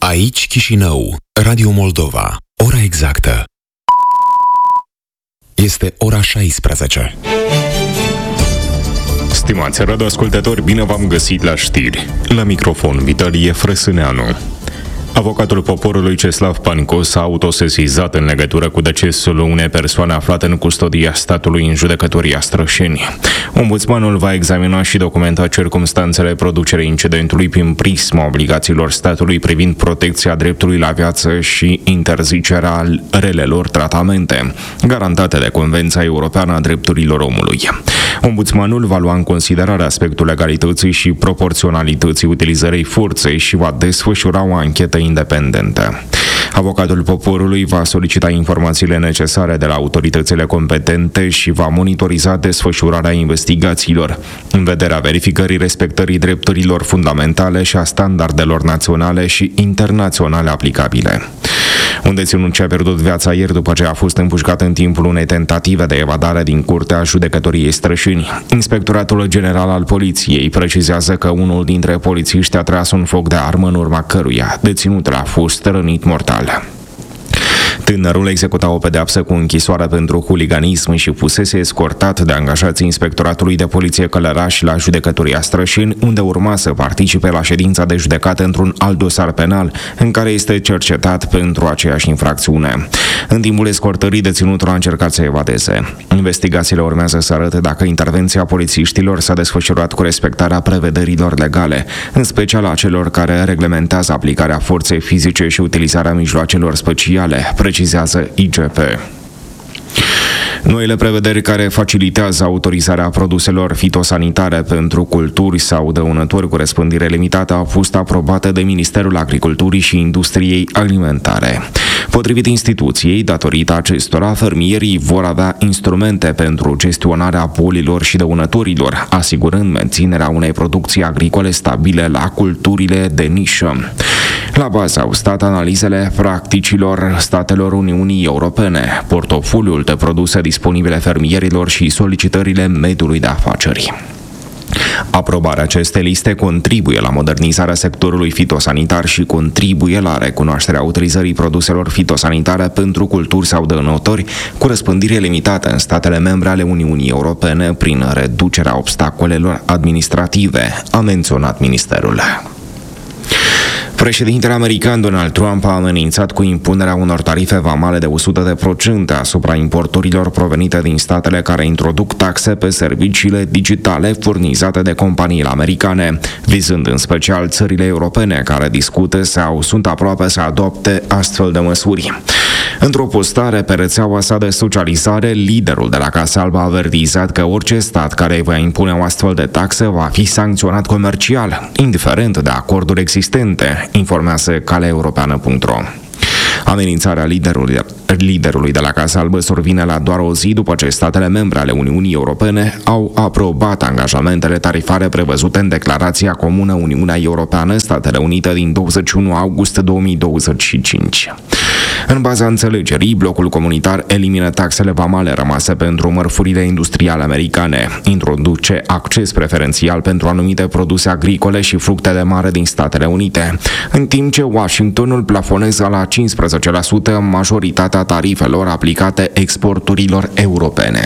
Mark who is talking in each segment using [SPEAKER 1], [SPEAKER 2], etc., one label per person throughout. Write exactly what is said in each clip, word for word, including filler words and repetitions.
[SPEAKER 1] Aici Chișinău, Radio Moldova. Ora exactă este ora șaisprezece.
[SPEAKER 2] Stimați radioascultători, bine v-am găsit la știri. La microfon, Vitalie Frăsâneanu. Avocatul poporului Ceslav Panco s-a autosesizat în legătură cu decesul unei persoane aflate în custodia statului în judecătoria Strășeni. Ombudsmanul va examina și documenta circumstanțele producerii incidentului prin prisma obligațiilor statului privind protecția dreptului la viață și interzicerea relelor tratamente, garantate de Convenția Europeană a Drepturilor Omului. Ombudsmanul va lua în considerare aspectul legalității și proporționalității utilizării forței și va desfășura o anchetă independentă. Avocatul poporului va solicita informațiile necesare de la autoritățile competente și va monitoriza desfășurarea investigațiilor, în vederea verificării respectării drepturilor fundamentale și a standardelor naționale și internaționale aplicabile. Un deținut ce a pierdut viața ieri după ce a fost împușcat în timpul unei tentative de evadare din curtea judecătoriei Strășeni. Inspectoratul General al Poliției precizează că unul dintre polițiști a tras un foc de armă în urma căruia deținutul a fost rănit mortal. Tânărul executa o pedeapsă cu închisoare pentru huliganism și fusese escortat de angajații Inspectoratului de Poliție Călăraș la judecătoria Strășeni, unde urma să participe la ședința de judecată într-un alt dosar penal, în care este cercetat pentru aceeași infracțiune. În timpul escortării, deținutul a încercat să evadeze. Investigațiile urmează să arate dacă intervenția polițiștilor s-a desfășurat cu respectarea prevederilor legale, în special a celor care reglementează aplicarea forței fizice și utilizarea mijloacelor speciale, precizează I G P. Noile prevederi care facilitează autorizarea produselor fitosanitare pentru culturi sau dăunători cu răspândire limitată au fost aprobate de Ministerul Agriculturii și Industriei Alimentare. Potrivit instituției, datorită acestora, fermierii vor avea instrumente pentru gestionarea bolilor și dăunătorilor, asigurând menținerea unei producții agricole stabile la culturile de nișă. La bază au stat analizele practicilor statelor Uniunii Europene, portofoliul de produse disponibile fermierilor și solicitările mediului de afaceri. Aprobarea acestei liste contribuie la modernizarea sectorului fitosanitar și contribuie la recunoașterea utilizării produselor fitosanitare pentru culturi sau dăunători cu răspândire limitată în statele membre ale Uniunii Europene prin reducerea obstacolelor administrative, a menționat ministerul. Președintele american Donald Trump a amenințat cu impunerea unor tarife vamale de o sută la sută asupra importurilor provenite din statele care introduc taxe pe serviciile digitale furnizate de companiile americane, vizând în special țările europene care discută sau sunt aproape să adopte astfel de măsuri. Într-o postare pe rețeaua sa de socializare, liderul de la Casa Albă a avertizat că orice stat care va impune o astfel de taxă va fi sancționat comercial, indiferent de acorduri existente, informează calea europeană punct ro. Amenințarea liderului, liderului de la Casa Albă survine la doar o zi după ce statele membre ale Uniunii Europene au aprobat angajamentele tarifare prevăzute în declarația comună Uniunea Europeană Statele Unite din douăzeci și unu august două mii douăzeci și cinci. În baza înțelegerii, blocul comunitar elimină taxele vamale rămase pentru mărfurile industriale americane, introduce acces preferențial pentru anumite produse agricole și fructe de mare din Statele Unite, în timp ce Washingtonul plafonează la cincisprezece la sută majoritatea tarifelor aplicate exporturilor europene.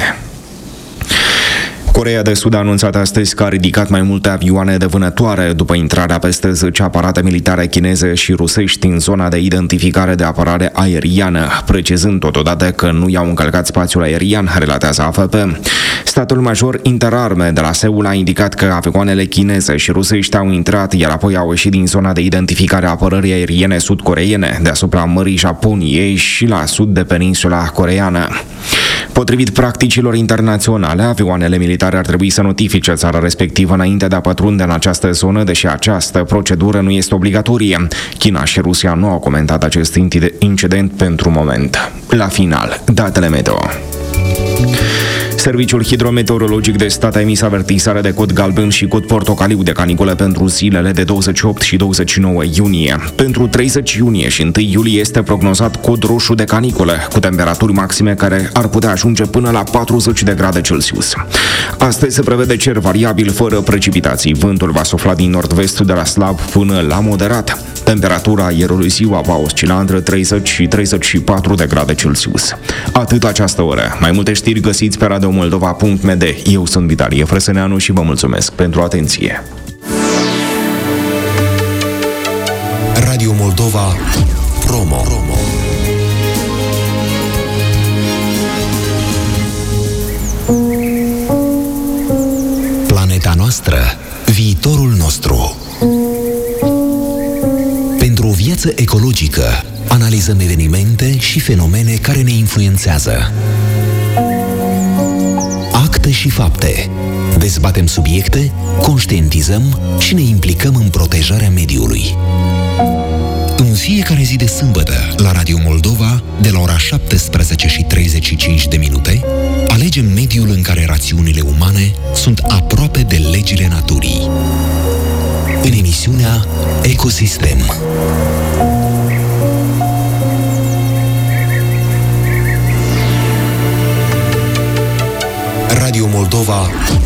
[SPEAKER 2] Coreea de Sud a anunțat astăzi că a ridicat mai multe avioane de vânătoare după intrarea peste zece aparate militare chineze și rusești în zona de identificare de apărare aeriană, precizând totodată că nu i-au încălcat spațiul aerian, relatează A F P. Statul major interarme de la Seul a indicat că avioanele chineze și rusești au intrat, iar apoi au ieșit din zona de identificare a apărării aeriene sud-coreene, deasupra Mării Japoniei și la sud de peninsula coreeană. Potrivit practicilor internaționale, avioanele militare ar trebui să notifice țara respectivă înainte de a pătrunde în această zonă, deși această procedură nu este obligatorie. China și Rusia nu au comentat acest incident pentru moment. La final, datele meteo. Serviciul Hidrometeorologic de Stat a emis avertizare de cod galben și cod portocaliu de caniculă pentru zilele de douăzeci și opt și douăzeci și nouă iunie. Pentru treizeci iunie și întâi iulie este prognozat cod roșu de caniculă, cu temperaturi maxime care ar putea ajunge până la patruzeci de grade Celsius. Astăzi se prevede cer variabil fără precipitații. Vântul va sufla din nord-vest de la slab până la moderat. Temperatura aerului ziua va oscila între treizeci și treizeci și patru de grade Celsius. Atât această oră. Mai multe știri găsiți pe radio moldova punct m d. Eu sunt Vitalie Frăsăneanu și vă mulțumesc pentru atenție.
[SPEAKER 1] Radio Moldova Promo. Planeta noastră, viitorul nostru. Pentru o viață ecologică, analizăm evenimente și fenomene care ne influențează. Acte și fapte. Dezbatem subiecte, conștientizăm și ne implicăm în protejarea mediului. În fiecare zi de sâmbătă, la Radio Moldova, de la ora șaptesprezece și treizeci și cinci de minute, alegem mediul în care rațiunile umane sunt aproape de legile naturii. În emisiunea Ecosistem. Radio Moldova